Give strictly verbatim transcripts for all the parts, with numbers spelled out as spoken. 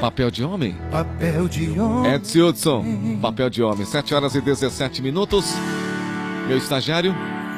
Papel de homem? Papel de homem. Edson Hudson, papel de homem. sete horas e dezessete minutos. Meu estagiário.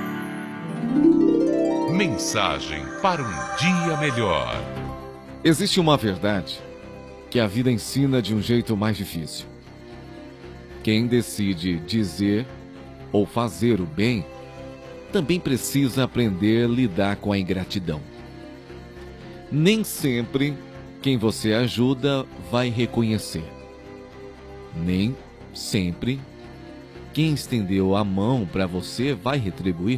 Mensagem para um dia melhor. Existe uma verdade que a vida ensina de um jeito mais difícil. Quem decide dizer ou fazer o bem também precisa aprender a lidar com a ingratidão. Nem sempre quem você ajuda vai reconhecer. Nem sempre quem estendeu a mão para você vai retribuir.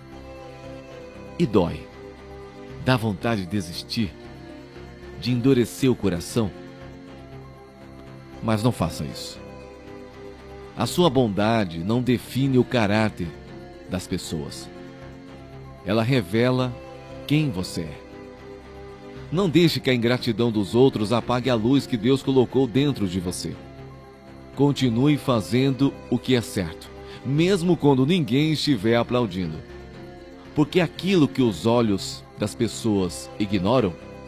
E dói. Dá vontade de desistir, de endurecer o coração. Mas não faça isso. A sua bondade não define o caráter das pessoas. Ela revela quem você é. Não deixe que a ingratidão dos outros apague a luz que Deus colocou dentro de você. Continue fazendo o que é certo, mesmo quando ninguém estiver aplaudindo. Porque aquilo que os olhos das pessoas ignoram,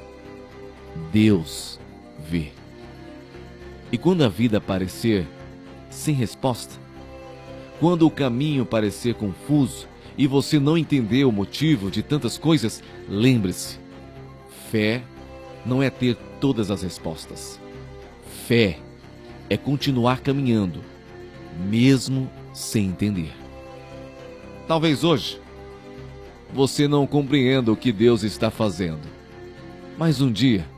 Deus vê. E quando a vida parecer sem resposta, quando o caminho parecer confuso e você não entender o motivo de tantas coisas, lembre-se, fé não é ter todas as respostas. Fé é continuar caminhando, mesmo sem entender. Talvez hoje você não compreenda o que Deus está fazendo, mas um dia